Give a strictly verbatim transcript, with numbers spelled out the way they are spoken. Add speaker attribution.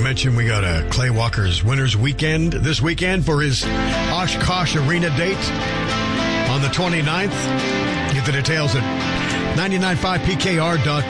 Speaker 1: mention we got a Clay Walker's Winners Weekend this weekend for his Oshkosh Arena date on the twenty-ninth. Get the details at nine nine five P K R dot